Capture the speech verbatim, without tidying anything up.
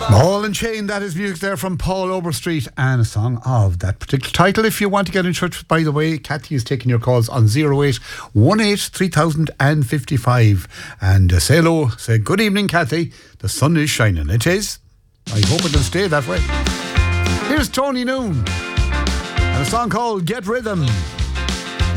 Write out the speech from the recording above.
Ball and Chain, that is music there from Paul Overstreet, and a song of that particular title. If you want to get in touch, by the way, Kathy is taking your calls on zero eight one eight three thousand fifty-five. And uh, say hello, say good evening, Kathy. The sun is shining. It is. I hope it'll stay that way. Here's Tony Noon and a song called Get Rhythm.